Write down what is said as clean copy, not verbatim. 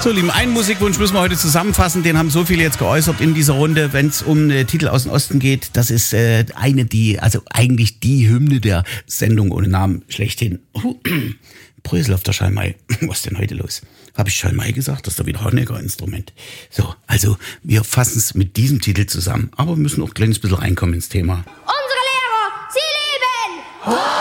So, Lieben, einen Musikwunsch müssen wir heute zusammenfassen. Den haben so viele jetzt geäußert in dieser Runde, wenn es um Titel aus dem Osten geht. Das ist eigentlich die Hymne der Sendung ohne Namen schlechthin. Brösel auf der Schalmei. Was ist denn heute los? Habe ich Schalmei gesagt? Das ist doch wieder Honecker-Instrument. So, also wir fassen es mit diesem Titel zusammen. Aber wir müssen auch ein kleines bisschen reinkommen ins Thema. Unsere Lehrer, sie leben!